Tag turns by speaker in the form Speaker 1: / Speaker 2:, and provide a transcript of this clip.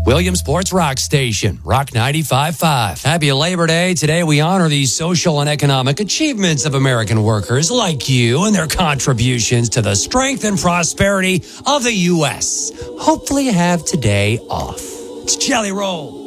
Speaker 1: Williamsport's Rock Station, Rock 95.5. Happy Labor Day. Today we honor the social and economic achievements of American workers like you and their contributions to the strength and prosperity of the U.S. Hopefully you have today off. It's Jelly Roll.